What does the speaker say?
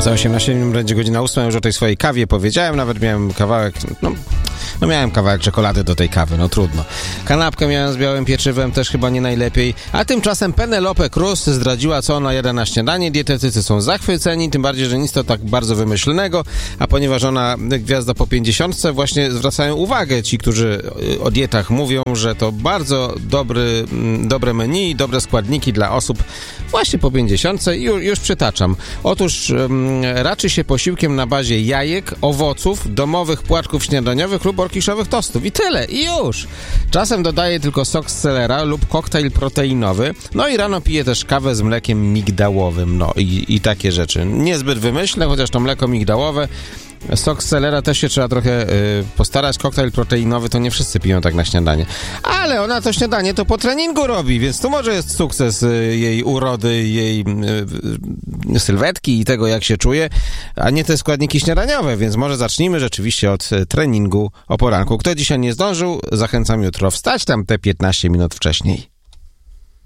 Za 18 minut będzie godzina 8, już o tej swojej kawie powiedziałem, nawet miałem kawałek, miałem kawałek czekolady do tej kawy, trudno. Kanapkę miałem z białym pieczywem, też chyba nie najlepiej. A tymczasem Penelope Cruz zdradziła, co ona jada na śniadanie. Dietetycy są zachwyceni, tym bardziej, że nic to tak bardzo wymyślnego, a ponieważ ona gwiazda po 50, właśnie zwracają uwagę ci, którzy o dietach mówią, że to bardzo dobre menu i dobre składniki dla osób właśnie po 50 i już przytaczam. Otóż raczy się posiłkiem na bazie jajek, owoców, domowych płatków śniadaniowych lub orkiszowych tostów. I tyle, i już. Czasem dodaje tylko sok z selera lub koktajl proteinowy. I rano pije też kawę z mlekiem migdałowym. I takie rzeczy. Niezbyt wymyślne, chociaż to mleko migdałowe. Sok z selera też się trzeba trochę postarać. Koktajl proteinowy to nie wszyscy piją tak na śniadanie. Ale ona to śniadanie to po treningu robi, więc tu może jest sukces jej urody, jej sylwetki i tego, jak się czuje, a nie te składniki śniadaniowe, więc może zacznijmy rzeczywiście od treningu o poranku. Kto dzisiaj nie zdążył, zachęcam jutro wstać tam te 15 minut wcześniej.